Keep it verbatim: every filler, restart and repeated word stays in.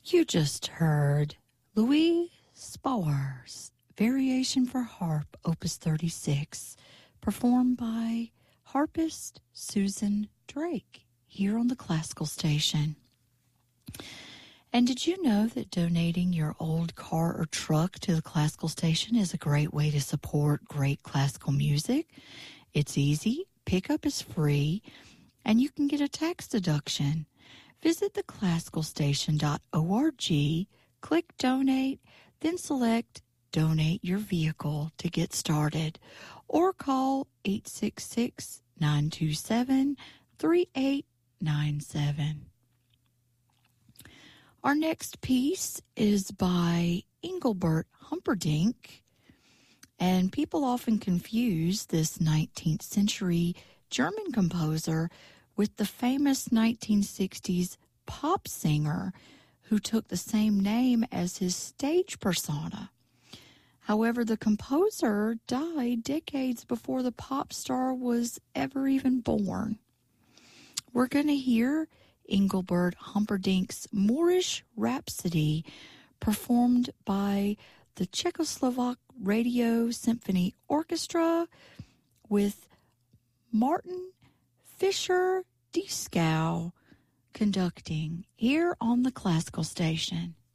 You just heard Louis Spohr's Variation for Harp, Opus thirty-six, performed by harpist Susan Drake here on the Classical Station. And did you know that donating your old car or truck to the Classical Station is a great way to support great classical music? It's easy, pickup is free, and you can get a tax deduction. Visit the classical station dot org, click Donate, then select Donate Your Vehicle to get started, or call eight six six, nine two seven, three eight nine seven. Our next piece is by Engelbert Humperdinck, and people often confuse this nineteenth century German composer with the famous nineteen sixties pop singer who took the same name as his stage persona. However, the composer died decades before the pop star was ever even born. We're going to hear Engelbert Humperdinck's Moorish Rhapsody performed by the Czechoslovak Radio Symphony Orchestra with Martin Fischer-Dieskau conducting here on the Classical Station.